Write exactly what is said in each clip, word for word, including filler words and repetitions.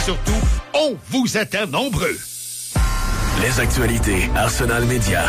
Surtout, on vous attend nombreux. Les actualités Arsenal Média.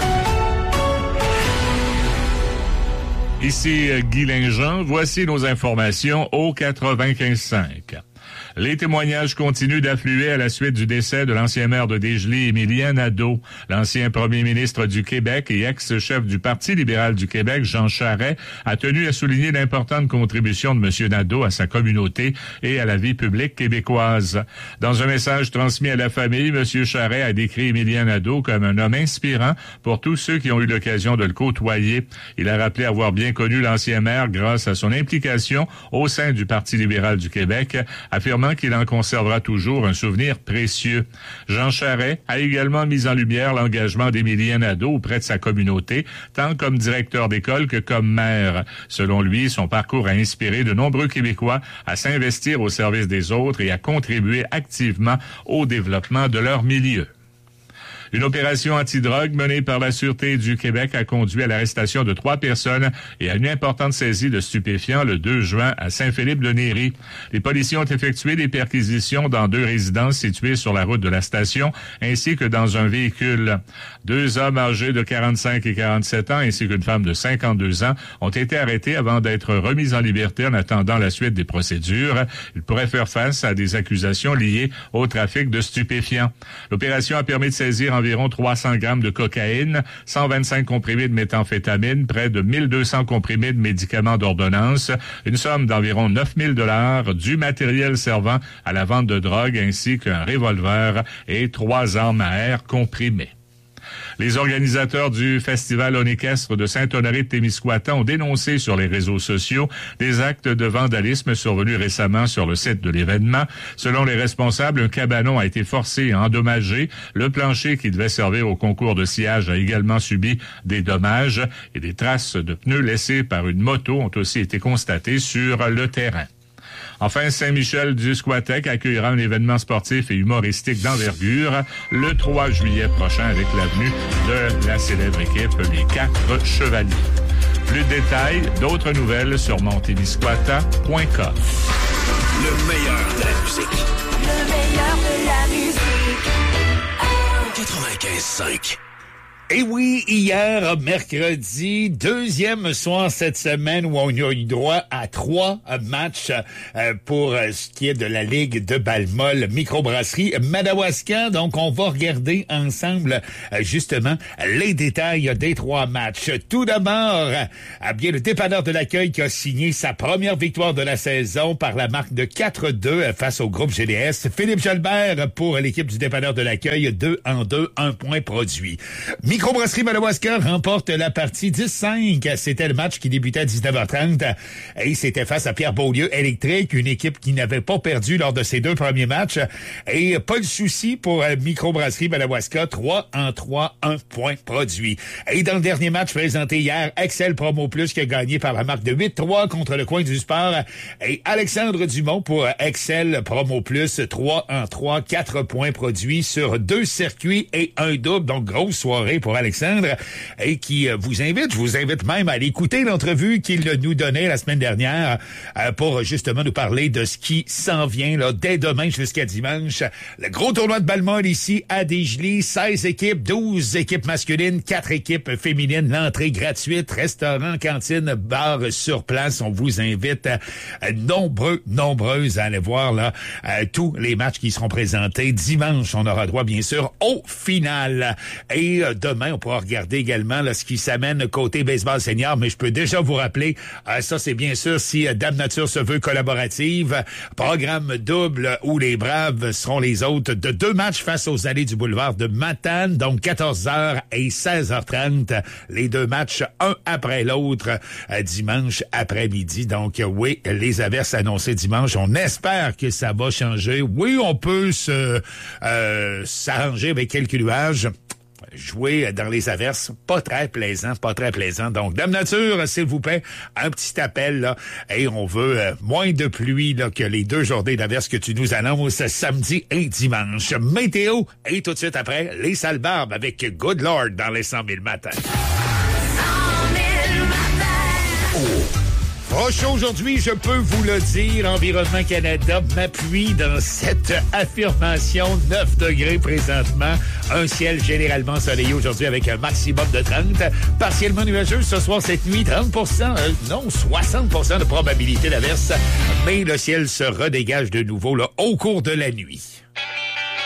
Ici Guy Linjean, voici nos informations au quatre-vingt-quinze cinq. Les témoignages continuent d'affluer à la suite du décès de l'ancien maire de Desjolies, Émilien Nadeau. L'ancien premier ministre du Québec et ex-chef du Parti libéral du Québec, Jean Charest, a tenu à souligner l'importante contribution de M. Nadeau à sa communauté et à la vie publique québécoise. Dans un message transmis à la famille, M. Charest a décrit Émilien Nadeau comme un homme inspirant pour tous ceux qui ont eu l'occasion de le côtoyer. Il a rappelé avoir bien connu l'ancien maire grâce à son implication au sein du Parti libéral du Québec, affirmant qu'il en conservera toujours un souvenir précieux. Jean Charest a également mis en lumière l'engagement d'Émilien Nadeau auprès de sa communauté, tant comme directeur d'école que comme maire. Selon lui, son parcours a inspiré de nombreux Québécois à s'investir au service des autres et à contribuer activement au développement de leur milieu. Une opération antidrogue menée par la Sûreté du Québec a conduit à l'arrestation de trois personnes et à une importante saisie de stupéfiants le deux juin à Saint-Philippe-de-Néry. Les policiers ont effectué des perquisitions dans deux résidences situées sur la route de la station, ainsi que dans un véhicule. Deux hommes âgés de quarante-cinq et quarante-sept ans, ainsi qu'une femme de cinquante-deux ans, ont été arrêtés avant d'être remis en liberté en attendant la suite des procédures. Ils pourraient faire face à des accusations liées au trafic de stupéfiants. L'opération a permis de saisir environ trois cents grammes de cocaïne, cent vingt-cinq comprimés de méthamphétamine, près de mille deux cents comprimés de médicaments d'ordonnance, une somme d'environ neuf mille dollars, du matériel servant à la vente de drogue ainsi qu'un revolver et trois armes à air comprimées. Les organisateurs du Festival Onéquestre de Saint-Honoré-de-Témiscouata ont dénoncé sur les réseaux sociaux des actes de vandalisme survenus récemment sur le site de l'événement. Selon les responsables, un cabanon a été forcé et endommagé. Le plancher qui devait servir au concours de sciage a également subi des dommages et des traces de pneus laissées par une moto ont aussi été constatées sur le terrain. Enfin, Saint-Michel-du-Squatec accueillera un événement sportif et humoristique d'envergure le trois juillet prochain avec l'avenue de la célèbre équipe Les Quatre Chevaliers. Plus de détails, d'autres nouvelles sur montémiscouata point com. Le meilleur de la musique. Le meilleur de la musique. quatre-vingt-quinze cinq. Et oui, hier, mercredi, deuxième soir cette semaine où on a eu droit à trois matchs euh, pour ce qui est de la Ligue de balle-molle microbrasserie Madawaska. Donc, on va regarder ensemble euh, justement les détails des trois matchs. Tout d'abord, euh, bien le dépanneur de l'accueil qui a signé sa première victoire de la saison par la marque de quatre deux face au groupe G D S. Philippe Jalbert pour l'équipe du dépanneur de l'accueil, deux en deux, un point produit. Microbrasserie Madawaska remporte la partie dix cinq. C'était le match qui débutait à dix-neuf heures trente. Et c'était face à Pierre Beaulieu Électrique, une équipe qui n'avait pas perdu lors de ses deux premiers matchs. Et pas de souci pour Microbrasserie Madawaska, trois en trois, un point produit. Et dans le dernier match présenté hier, Excel Promo Plus qui a gagné par la marque de huit trois contre le coin du sport. Et Alexandre Dumont pour Excel Promo Plus, trois en trois, quatre points produits sur deux circuits et un double. Donc, grosse soirée pour Alexandre et qui vous invite, je vous invite même à l'écouter l'entrevue qu'il nous donnait la semaine dernière euh, pour justement nous parler de ce qui s'en vient là dès demain jusqu'à dimanche. Le gros tournoi de balle-molle ici à Desjolies, seize équipes, douze équipes masculines, quatre équipes féminines, l'entrée gratuite, restaurant, cantine, bar sur place. On vous invite euh, nombreux, nombreuses à aller voir là euh, tous les matchs qui seront présentés dimanche. On aura droit bien sûr au final. Et euh, demain, on pourra regarder également là, ce qui s'amène côté baseball senior, mais je peux déjà vous rappeler, euh, ça c'est bien sûr si euh, Dame Nature se veut collaborative, programme double où les Braves seront les hôtes de deux matchs face aux allées du boulevard de Matane, donc quatorze heures et seize heures trente, les deux matchs un après l'autre euh, dimanche après-midi. Donc euh, oui, les averses annoncées dimanche, on espère que ça va changer. Oui, on peut se euh, s'arranger avec quelques nuages. Jouer dans les averses, pas très plaisant, pas très plaisant. Donc, Dame Nature, s'il vous plaît, un petit appel, là, et on veut euh, moins de pluie là, que les deux journées d'averses que tu nous annonces samedi et dimanche. Météo, et tout de suite après, les sales barbes avec Good Lord dans les cent mille matins. Oh. Trop chaud aujourd'hui, je peux vous le dire. Environnement Canada m'appuie dans cette affirmation. neuf degrés présentement. Un ciel généralement ensoleillé aujourd'hui avec un maximum de trente. Partiellement nuageux ce soir, cette nuit, trente pour cent, euh, non, soixante pour cent de probabilité d'averse. Mais le ciel se redégage de nouveau là, au cours de la nuit.